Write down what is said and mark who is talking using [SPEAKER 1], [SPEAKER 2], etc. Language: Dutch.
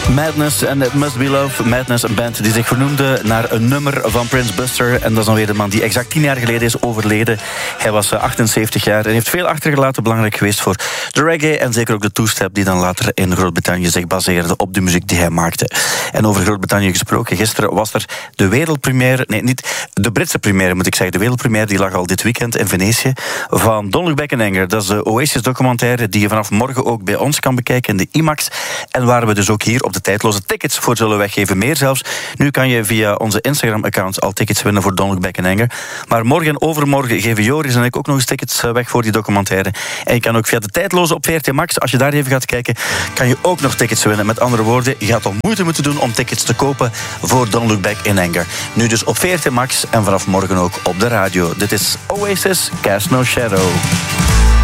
[SPEAKER 1] Madness en It Must Be Love. Madness, een band die zich vernoemde naar een nummer van Prince Buster. En dat is dan weer de man die exact 10 jaar geleden is overleden. Hij was 78 jaar en heeft veel achtergelaten. Belangrijk geweest voor de reggae en zeker ook de two-step die dan later in Groot-Brittannië zich baseerde op de muziek die hij maakte. En over Groot-Brittannië gesproken, gisteren was er de wereldpremière, nee, niet de Britse première moet ik zeggen, de wereldpremière die lag al dit weekend in Venetië van Don't Look Back in Anger. Dat is de Oasis-documentaire die je vanaf morgen ook bij ons kan bekijken in de IMAX. En waar we dus ook hier op de tijdloze tickets voor zullen weggeven. Meer zelfs. Nu kan je via onze Instagram-account al tickets winnen voor Don't Look Back in Anger. Maar morgen en overmorgen geven Joris en ik ook nog eens tickets weg voor die documentaire. En je kan ook via de tijdloze op VRT Max, als je daar even gaat kijken, kan je ook nog tickets winnen. Met andere woorden, je gaat al moeite moeten doen om tickets te kopen voor Don't Look Back in Anger. Nu dus op VRT Max en vanaf morgen ook op de radio. Dit is Oasis, Cast No Shadow.